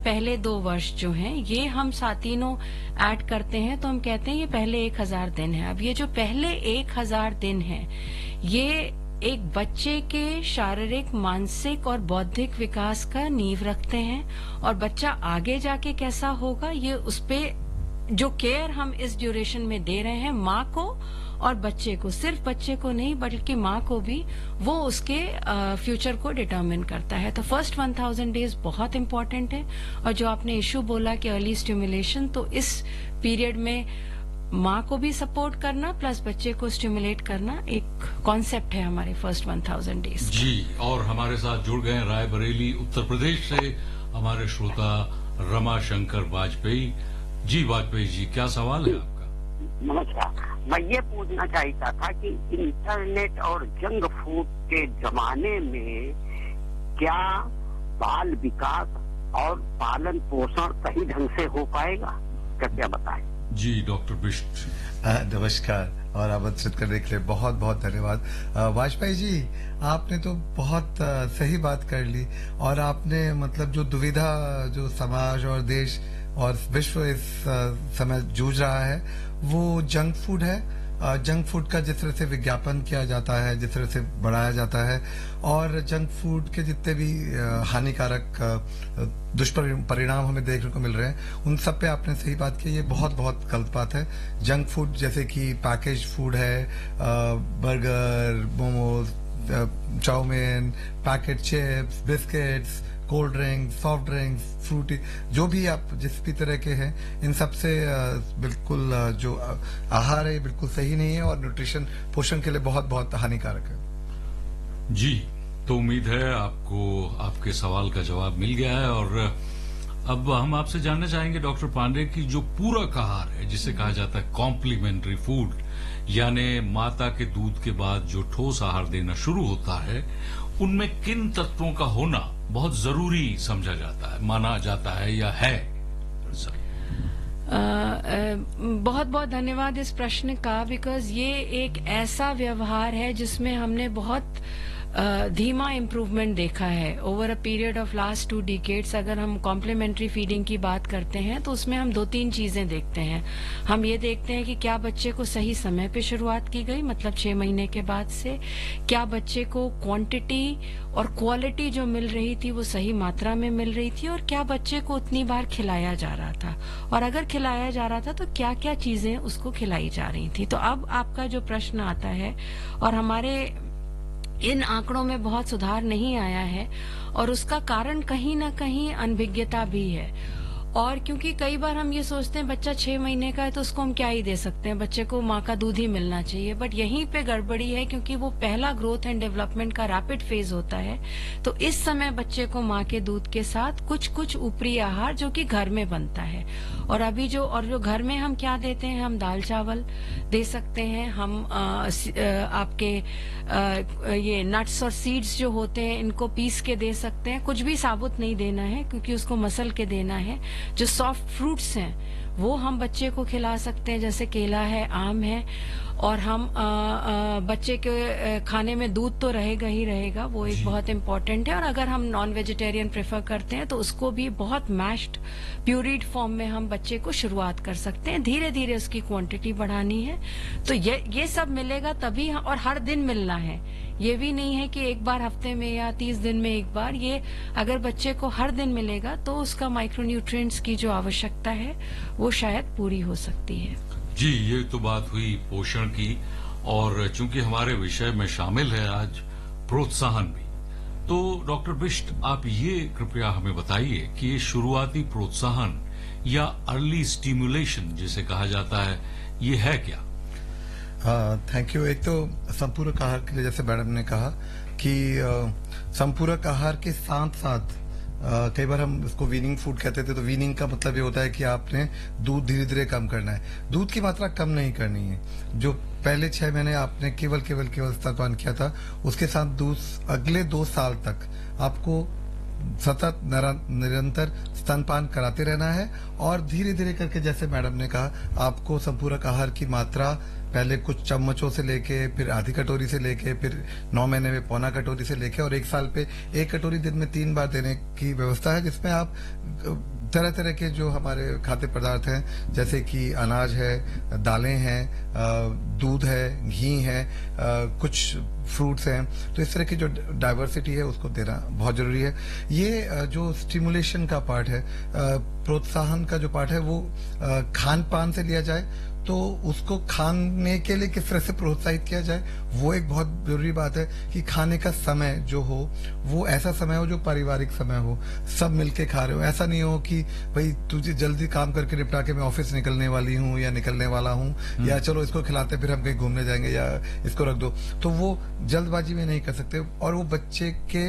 पहले 2 वर्ष जो हैं ये हम तीनों ऐड करते हैं तो हम कहते हैं ये पहले 1000 दिन है। अब ये जो पहले 1000 दिन है ये एक बच्चे के शारीरिक, मानसिक और बौद्धिक विकास का नींव रखते हैं और बच्चा आगे जाके कैसा होगा ये उस पे जो केयर हम इस ड्यूरेशन में दे रहे हैं माँ को और बच्चे को, सिर्फ बच्चे को नहीं बल्कि माँ को भी, वो उसके फ्यूचर को डिटरमिन करता है। तो फर्स्ट 1000 डेज बहुत इंपॉर्टेंट है। और जो आपने इशू बोला कि अर्ली स्टिमुलेशन, तो इस पीरियड में माँ को भी सपोर्ट करना प्लस बच्चे को स्टिमुलेट करना एक कॉन्सेप्ट है हमारे फर्स्ट 1000 डेज जी। और हमारे साथ जुड़ गए रायबरेली उत्तर प्रदेश से हमारे श्रोता रमाशंकर वाजपेयी जी। वाजपेयी जी, क्या सवाल है आपका? नमस्कार, मैं ये पूछना चाहता था कि इंटरनेट और जंक फूड के जमाने में क्या बाल विकास और पालन पोषण सही ढंग से हो पाएगा, कृपया बताएं। जी डॉक्टर बिष्ट। नमस्कार और आमंत्रित करने के लिए बहुत बहुत धन्यवाद। वाजपेयी जी, आपने तो बहुत सही बात कर ली और आपने मतलब जो दुविधा जो समाज और देश और विश्व इस समय जूझ रहा है वो जंक फूड है। जंक फूड का जिस तरह से विज्ञापन किया जाता है, जिस तरह से बढ़ाया जाता है और जंक फूड के जितने भी हानिकारक दुष्परिणाम हमें देखने को मिल रहे हैं उन सब पे आपने सही बात की। ये बहुत बहुत गलत बात है। जंक फूड जैसे कि पैकेज फूड है, burger, momos, chowmein, packet chips, biscuits, cold drinks, soft drinks, Frooti, जो भी आप जिस भी तरह के हैं, इन सब से बिल्कुल जो आहार है बिल्कुल सही नहीं है और न्यूट्रिशन पोषण के लिए बहुत बहुत हानिकारक है। जी, तो उम्मीद है आपको आपके सवाल का जवाब मिल गया है। और अब हम आपसे जानना चाहेंगे डॉक्टर पांडे की जो पूरक आहार है जिसे कहा जाता है कॉम्प्लीमेंट्री फूड, यानी माता के दूध के बाद जो ठोस आहार देना शुरू होता है, उनमें किन तत्वों का होना बहुत जरूरी समझा जाता है, माना जाता है या है? बहुत बहुत धन्यवाद इस प्रश्न का, बिकॉज ये एक ऐसा व्यवहार है जिसमें हमने बहुत धीमा इम्प्रूवमेंट देखा है over a period of last 2 decades. अगर हम कॉम्प्लीमेंट्री फीडिंग की बात करते हैं तो उसमें हम 2-3 चीजें देखते हैं। हम ये देखते हैं कि क्या बच्चे को सही समय पे शुरुआत की गई, मतलब 6 महीने के बाद से, क्या बच्चे को क्वांटिटी और क्वालिटी जो मिल रही थी वो सही मात्रा में मिल रही थी, और क्या बच्चे को उतनी बार खिलाया जा रहा था, और अगर खिलाया जा रहा था तो क्या क्या चीजें उसको खिलाई जा रही थी। तो अब आपका जो प्रश्न आता है, और हमारे इन आंकड़ों में बहुत सुधार नहीं आया है, और उसका कारण कहीं ना कहीं अनभिज्ञता भी है। और क्योंकि कई बार हम ये सोचते हैं बच्चा 6 महीने का है तो उसको हम क्या ही दे सकते हैं, बच्चे को माँ का दूध ही मिलना चाहिए, बट यहीं पे गड़बड़ी है क्योंकि वो पहला ग्रोथ एंड डेवलपमेंट का रैपिड फेज होता है। तो इस समय बच्चे को माँ के दूध के साथ कुछ कुछ ऊपरी आहार जो कि घर में बनता है, और अभी जो घर में हम क्या देते हैं, हम दाल चावल दे सकते हैं, हम आपके ये नट्स और सीड्स जो होते हैं इनको पीस के दे सकते हैं, कुछ भी साबुत नहीं देना है क्योंकि उसको मसल के देना है। जो सॉफ्ट फ्रूट्स हैं वो हम बच्चे को खिला सकते हैं, जैसे केला है, आम है, और हम बच्चे के खाने में दूध तो रहेगा ही रहेगा, वो एक बहुत इम्पोर्टेंट है। और अगर हम नॉन वेजिटेरियन प्रेफर करते हैं तो उसको भी बहुत मैश्ड प्यूरीड फॉर्म में हम बच्चे को शुरुआत कर सकते हैं, धीरे धीरे उसकी क्वांटिटी बढ़ानी है। तो ये सब मिलेगा तभी, और हर दिन मिलना है, ये भी नहीं है कि एक बार हफ्ते में या 30 दिन में एक बार। ये अगर बच्चे को हर दिन मिलेगा तो उसका माइक्रोन्यूट्रिएंट्स की जो आवश्यकता है वो शायद पूरी हो सकती है। जी, ये तो बात हुई पोषण की, और चूंकि हमारे विषय में शामिल है आज प्रोत्साहन भी, तो डॉक्टर बिष्ट आप ये कृपया हमें बताइए कि ये शुरुआती प्रोत्साहन या अर्ली स्टिमुलेशन जिसे कहा जाता है, ये है क्या? Thank you. एक तो संपूरक आहार के लिए जैसे मैडम ने कहा कि संपूरक आहार के साथ साथ कई बार हम इसको वीनिंग फूड कहते थे, तो वीनिंग का मतलब ये होता है कि आपने दूध धीरे धीरे कम करना है, दूध की मात्रा कम नहीं करनी है। जो पहले 6 महीने आपने केवल स्तनपान किया था, उसके साथ दूध अगले 2 साल तक आपको सतत निरंतर स्तनपान कराते रहना है और धीरे धीरे करके, जैसे मैडम ने कहा, आपको संपूरक आहार की मात्रा पहले कुछ चम्मचों से लेके, फिर आधी कटोरी से लेके, फिर 9 महीने में पौना कटोरी से लेके और 1 साल पे 1 कटोरी दिन में 3 बार देने की व्यवस्था है, जिसमें आप तरह तरह के जो हमारे खाद्य पदार्थ हैं, जैसे कि अनाज है, दालें हैं, दूध है, घी है, कुछ फ्रूट्स हैं, तो इस तरह की जो डाइवर्सिटी है उसको देना बहुत जरूरी है। ये जो स्टिमुलेशन का पार्ट है, प्रोत्साहन का जो पार्ट है, वो खान पान से लिया जाए, तो उसको खाने के लिए किस तरह से प्रोत्साहित किया जाए, वो एक बहुत जरूरी बात है कि खाने का समय जो हो वो ऐसा समय हो जो पारिवारिक समय हो, सब मिलके खा रहे हो। ऐसा नहीं हो कि भाई तुझे जल्दी काम करके निपटा के मैं ऑफिस निकलने वाली हूँ या निकलने वाला हूँ, या चलो इसको खिलाते फिर हम कहीं घूमने जाएंगे, या इसको रख दो, तो वो जल्दबाजी में नहीं कर सकते। और वो बच्चे के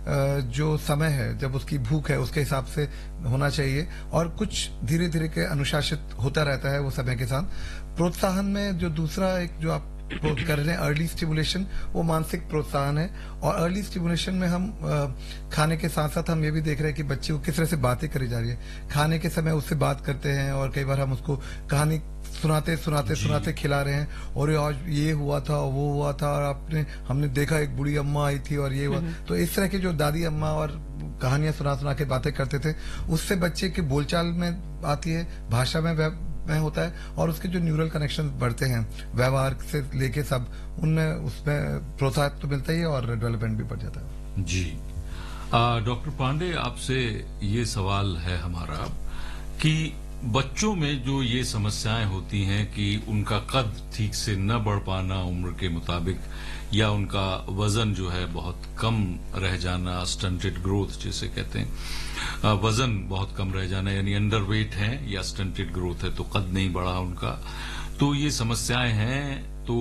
जो समय है, जब उसकी भूख है, उसके हिसाब से होना चाहिए और कुछ धीरे धीरे के अनुशासित होता रहता है वो समय के साथ। प्रोत्साहन में जो दूसरा एक जो आप कर रहे हैं अर्ली स्टिमुलेशन, वो मानसिक प्रोत्साहन है। और अर्ली स्टिमुलेशन में हम खाने के साथ साथ हम ये भी देख रहे हैं कि बच्चे को किस तरह से बातें करी जा रही है। खाने के समय उससे बात करते हैं और कई बार हम उसको कहानी सुनाते खिला रहे हैं, और आज ये हुआ था, वो हुआ था, और हमने देखा एक बूढ़ी अम्मा आई थी और ये हुआ। तो इस तरह की जो दादी अम्मा और कहानियां सुना के बातें करते थे, उससे बच्चे की बोलचाल में आती है, भाषा में होता है, और उसके जो न्यूरल कनेक्शन बढ़ते हैं व्यवहार से लेके सब, उनमें उसमें प्रोत्साहन तो मिलता ही है और डेवलपमेंट भी बढ़ जाता है। जी डॉक्टर पांडे, आपसे ये सवाल है हमारा कि बच्चों में जो ये समस्याएं होती हैं कि उनका कद ठीक से न बढ़ पाना उम्र के मुताबिक, या उनका वजन जो है बहुत कम रह जाना, स्टंटेड ग्रोथ जिसे कहते हैं, वजन बहुत कम रह जाना, यानी अंडरवेट है या स्टंटेड ग्रोथ है, तो कद नहीं बढ़ा उनका, तो ये समस्याएं हैं। तो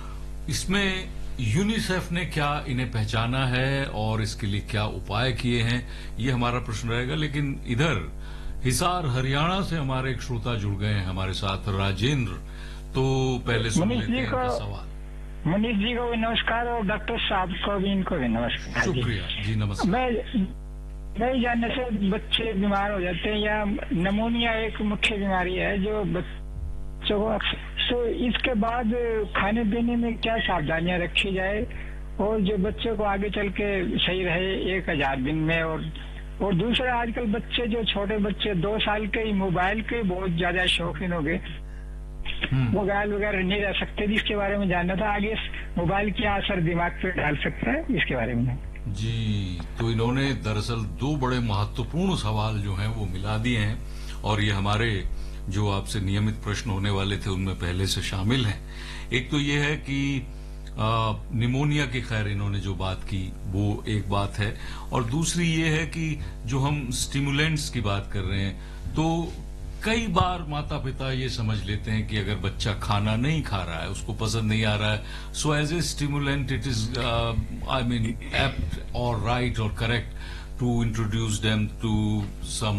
इसमें यूनिसेफ ने क्या इन्हें पहचाना है और इसके लिए क्या उपाय किए हैं, ये हमारा प्रश्न रहेगा। लेकिन इधर हिसार हरियाणा से हमारे एक श्रोता जुड़ गए हैं हमारे साथ, राजेंद्र। तो पहले सुन लेते हैं इनका सवाल। मनीष जी को भी नमस्कार और डॉक्टर साहब को भी, इनको भी नमस्कार। शुक्रिया जी, नमस्कार। मैं नहीं जानने से बच्चे बीमार हो जाते हैं, या नमोनिया एक मुख्य बीमारी है जो बच्चों को, तो इसके बाद खाने पीने में क्या सावधानियां रखी जाए और जो बच्चे को आगे चल के सही रहे 1000 दिन में। और दूसरा, आजकल बच्चे जो छोटे बच्चे 2 साल के ही मोबाइल के बहुत ज्यादा शौकीन हो गए, मोबाइल वगैरह नहीं रह सकते, इसके बारे में जानना था। आगे मोबाइल क्या असर दिमाग पे डाल सकता है, इसके बारे में। जी, तो इन्होंने दरअसल 2 बड़े महत्वपूर्ण सवाल जो हैं वो मिला दिए हैं, और ये हमारे जो आपसे नियमित प्रश्न होने वाले थे उनमें पहले से शामिल हैं। एक तो ये है कि निमोनिया की, खैर इन्होंने जो बात की वो एक बात है, और दूसरी ये है कि जो हम स्टिमुलेंट्स की बात कर रहे हैं, तो कई बार माता पिता ये समझ लेते हैं कि अगर बच्चा खाना नहीं खा रहा है, उसको पसंद नहीं आ रहा है, so as a stimulant it is I mean apt और राइट और correct to introduce them to some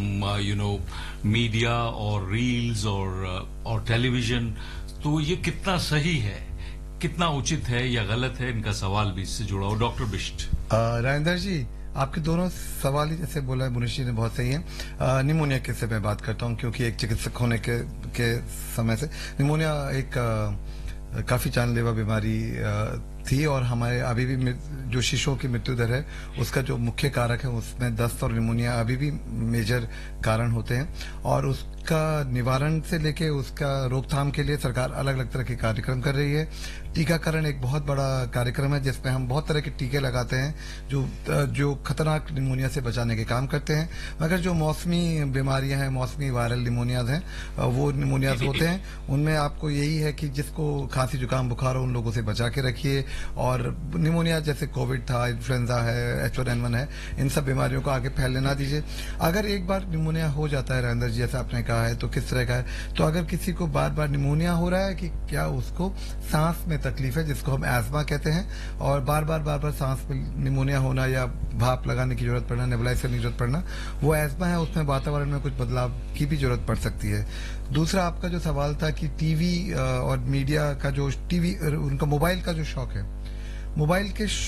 media or reels or television। तो ये कितना सही है, कितना उचित है या गलत है, इनका सवाल भी इससे जुड़ा हो। डॉक्टर बिष्ट। राजेंद्र जी, आपके दोनों सवाल ही जैसे बोला है मुनीष जी ने बहुत सही है। निमोनिया के से मैं बात करता हूँ, क्योंकि एक चिकित्सक होने के समय से निमोनिया एक काफी जानलेवा बीमारी थी, और हमारे अभी भी जो शिशुओं की मृत्यु दर है उसका जो मुख्य कारक है उसमें दस्त और निमोनिया अभी भी मेजर कारण होते हैं। और उसका निवारण से लेके उसका रोकथाम के लिए सरकार अलग अलग तरह के कार्यक्रम कर रही है। टीकाकरण एक बहुत बड़ा कार्यक्रम है जिसमें हम बहुत तरह के टीके लगाते हैं जो खतरनाक निमोनिया से बचाने के काम करते हैं। मगर जो मौसमी बीमारियां हैं, मौसमी वायरल निमोनियाज हैं, वो निमोनियाज होते हैं, उनमें आपको यही है कि जिसको खांसी जुकाम बुखार हो उन लोगों से बचा के रखिए। और निमोनिया जैसे कोविड था, इन्फ्लुएंजा है, H1N1 है, इन सब बीमारियों को आगे फैलने ना दीजिए। अगर एक बार निमोनिया हो जाता है राजेंद्र जी, जैसा आपने कहा है, तो किस तरह का है, तो अगर किसी को बार बार निमोनिया हो रहा है कि क्या उसको सांस में तकलीफ है, जिसको हम एस्मा कहते हैं, और बार बार सांस में निमोनिया होना या भाप लगाने की जरूरत पड़ना, नेबुलाइज करने की जरूरत पड़ना, वो एस्मा है, उसमें वातावरण में कुछ बदलाव की भी जरूरत पड़ सकती है। दूसरा आपका जो सवाल था कि टीवी और मीडिया का जो टीवी, उनका मोबाइल का जो शौक है, मोबाइल के शौक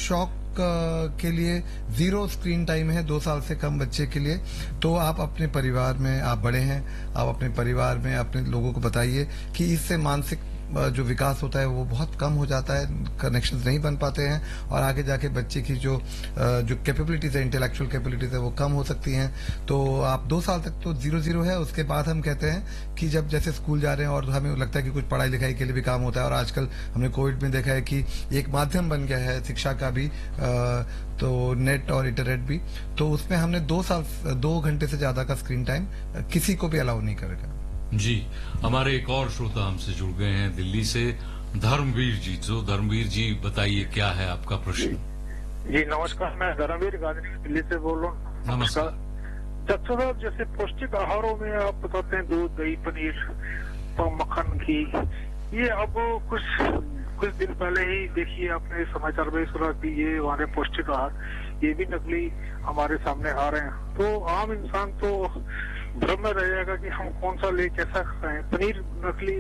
के लिए 0 स्क्रीन टाइम है 2 साल से कम बच्चे के लिए। तो आप अपने परिवार में, आप बड़े हैं, आप अपने परिवार में अपने लोगों को बताइए कि इससे मानसिक जो विकास होता है वो बहुत कम हो जाता है, कनेक्शंस नहीं बन पाते हैं और आगे जाके बच्चे की जो कैपेबिलिटीज है, इंटेलेक्चुअल कैपेबिलिटीज है वो कम हो सकती हैं। तो आप 2 साल तक तो 0-0 है, उसके बाद हम कहते हैं कि जब जैसे स्कूल जा रहे हैं और हमें लगता है कि कुछ पढ़ाई लिखाई के लिए भी काम होता है, और आजकल हमने कोविड में देखा है कि एक माध्यम बन गया है शिक्षा का भी, तो नेट और इंटरनेट भी, तो उसमें हमने 2 घंटे से ज्यादा का स्क्रीन टाइम किसी को भी अलाउ नहीं करेगा। जी, हमारे एक और श्रोता हमसे जुड़ गए हैं दिल्ली से, धर्मवीर जी। तो धर्मवीर जी बताइए क्या है आपका प्रश्न। जी नमस्कार, मैं धर्मवीर गांधी दिल्ली से बोल रहा हूँ। नमस्कार। डॉक्टर साहब, जैसे पौष्टिक आहारों में आप बताते हैं दूध, दही, पनीर, मक्खन, घी, ये अब कुछ दिन पहले ही देखिए आपने समाचार में सुना कि ये हमारे पौष्टिक आहार ये भी नकली हमारे सामने आ रहे हैं। तो आम इंसान तो भ्रम में रहेगा कि हम कौन सा ले, कैसा खाएं। पनीर नकली,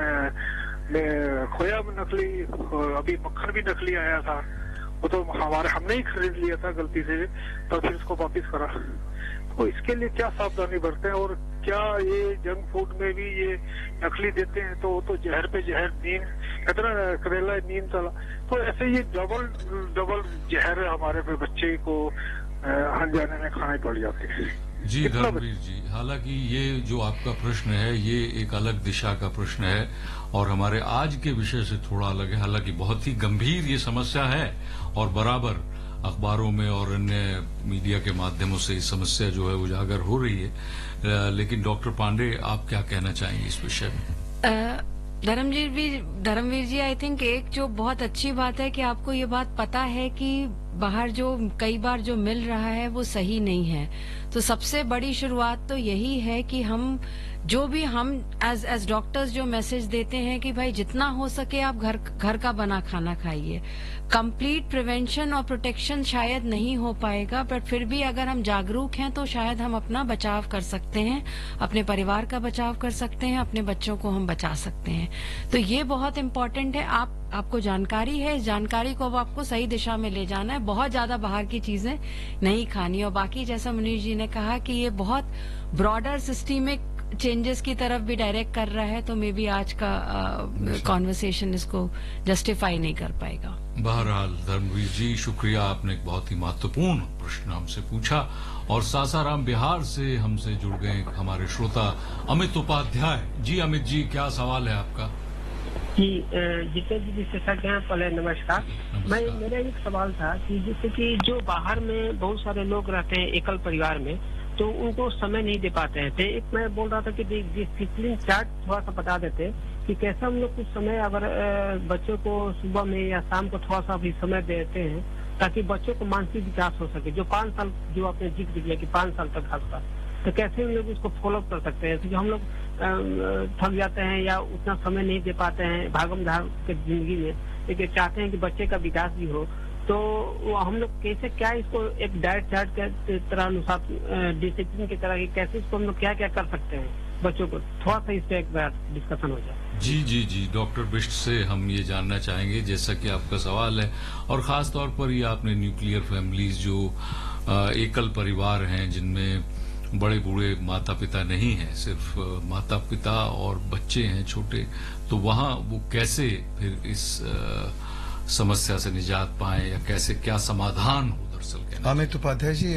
खोया में नकली, अभी मक्खन भी नकली आया था, वो तो हमने ही खरीद लिया था गलती से, तो फिर इसको वापिस करा। तो इसके लिए क्या सावधानी बरतें, और क्या ये जंक फूड में भी ये नकली देते हैं तो वो तो जहर पे जहर, नींद कितना करेला नींद चला, तो ऐसे ये डबल जहर हमारे पे बच्चे को अनजाने में खाने पड़ जाते हैं। जी धर्मवीर जी, हालांकि ये जो आपका प्रश्न है ये एक अलग दिशा का प्रश्न है और हमारे आज के विषय से थोड़ा अलग है। हालांकि बहुत ही गंभीर ये समस्या है और बराबर अखबारों में और अन्य मीडिया के माध्यमों से इस समस्या जो है उजागर हो रही है। लेकिन डॉक्टर पांडे, आप क्या कहना चाहेंगे इस विषय में? धर्मवीर जी, आई थिंक एक जो बहुत अच्छी बात है कि आपको ये बात पता है कि बाहर जो कई बार जो मिल रहा है वो सही नहीं है। तो सबसे बड़ी शुरुआत तो यही है कि हम एज डॉक्टर्स जो मैसेज देते हैं कि भाई जितना हो सके आप घर का बना खाना खाइए। कंप्लीट प्रिवेंशन और प्रोटेक्शन शायद नहीं हो पाएगा, बट फिर भी अगर हम जागरूक हैं तो शायद हम अपना बचाव कर सकते हैं, अपने परिवार का बचाव कर सकते हैं, अपने बच्चों को हम बचा सकते हैं। तो ये बहुत इम्पोर्टेंट है। आपको जानकारी है, इस जानकारी को अब आपको सही दिशा में ले जाना है। बहुत ज्यादा बाहर की चीजें नहीं खानी, और बाकी जैसा मनीष जी ने कहा कि ये बहुत ब्रॉडर सिस्टमिक चेंजेस की तरफ भी डायरेक्ट कर रहा है, तो मे बी आज का कॉन्वर्सेशन इसको जस्टिफाई नहीं कर पाएगा। बहरहाल धर्मवीर जी, शुक्रिया, आपने एक बहुत ही महत्वपूर्ण प्रश्न हमसे पूछा। और सासाराम बिहार से हमसे जुड़ गए हमारे श्रोता अमित उपाध्याय जी। अमित जी, क्या सवाल है आपका? जी जितेंद्र जी से सर हैं, पहले नमस्कार। मेरा एक सवाल था कि जैसे कि जो बाहर में बहुत सारे लोग रहते हैं एकल परिवार में, तो उनको समय नहीं दे पाते हैं। तो एक मैं बोल रहा था कि डिसिप्लिन चार्ट थोड़ा सा बता देते कि कैसे हम लोग कुछ समय अगर बच्चों को सुबह में या शाम को थोड़ा सा भी समय देते हैं ताकि बच्चों को मानसिक विकास हो सके। जो 5 साल जो आपने जिक्र किया कि 5 साल तक खासकर, तो कैसे हम लोग इसको फॉलो कर सकते हैं? क्योंकि हम लोग थक जाते हैं या उतना समय नहीं दे पाते हैं भागम भाग के जिंदगी में, लेकिन चाहते हैं कि बच्चे का विकास भी हो। तो हम लोग कैसे, क्या इसको एक डाइट चार्ट के तरह अनुसार, डिसिप्लिन की तरह, कैसे इसको हम लोग क्या क्या कर सकते हैं बच्चों को? थोड़ा सा इस पे एक बार डिस्कशन हो जाए। जी डॉक्टर बिष्ट से हम ये जानना चाहेंगे, जैसा कि आपका सवाल है, और खास तौर पर ये आपने न्यूक्लियर फैमिलीज जो एकल परिवार हैं जिनमें बड़े बूढ़े माता पिता नहीं हैं, सिर्फ माता पिता और बच्चे हैं छोटे, तो वहाँ वो कैसे फिर इस समस्या से निजात पाए या कैसे, क्या समाधान हो? दरअसल अमित उपाध्याय जी,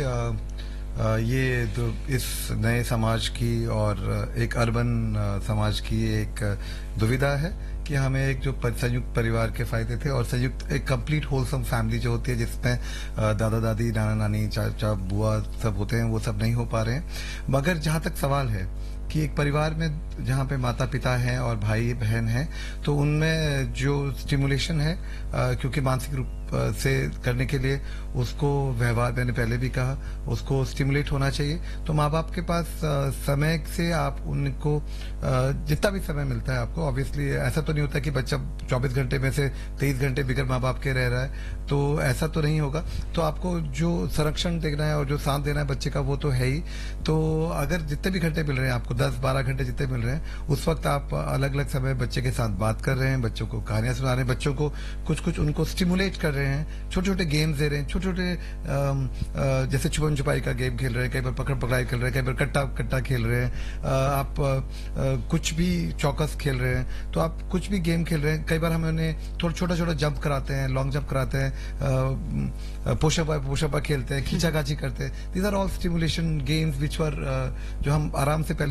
ये तो इस नए समाज की और एक अर्बन समाज की एक दुविधा है कि हमें एक जो संयुक्त परिवार के फायदे थे और संयुक्त एक कंप्लीट होलसम फैमिली जो होती है जिसमें दादा दादी, नाना नानी, चाचा बुआ सब होते हैं, वो सब नहीं हो पा रहे हैं। मगर जहां तक सवाल है कि एक परिवार में जहाँ पे माता पिता हैं और भाई बहन हैं, तो उनमें जो स्टिमुलेशन है, क्योंकि मानसिक रूप से करने के लिए उसको व्यवहार, मैंने पहले भी कहा, उसको स्टिमुलेट होना चाहिए। तो माँ बाप के पास समय से आप उनको जितना भी समय मिलता है आपको, ऑब्वियसली ऐसा तो नहीं होता कि बच्चा 24 घंटे में से 23 घंटे बिगर माँ बाप के रह रहा है, तो ऐसा तो नहीं होगा। तो आपको जो संरक्षण देना है और जो साथ देना है बच्चे का, वो तो है ही। तो अगर जितने भी घंटे मिल रहे हैं आपको, 10-12 घंटे जितने मिल रहे हैं उस वक्त आप अलग अलग समय बच्चे के साथ बात कर रहे हैं, बच्चों को कहानियां सुना रहे हैं, बच्चों को कुछ उनको स्टिमुलेट कर रहे हैं, छोटे छोटे गेम्स दे रहे हैं, छोटे छोटे जैसे छुपन छुपाई का गेम खेल रहे हैं, कई बार पकड़ पकड़ाई खेल रहे हैं, कई बार कट्टा खेल रहे हैं, आप कुछ भी चौकस खेल रहे हैं, तो आप कुछ भी गेम खेल रहे हैं, कई बार हम उन्हें थोड़ा छोटा जंप कराते हैं, लॉन्ग जंप कराते हैं, पुशअप खेलते हैं, खींचा खाची करते हैं। These are all stimulation games which वर जो हम आराम से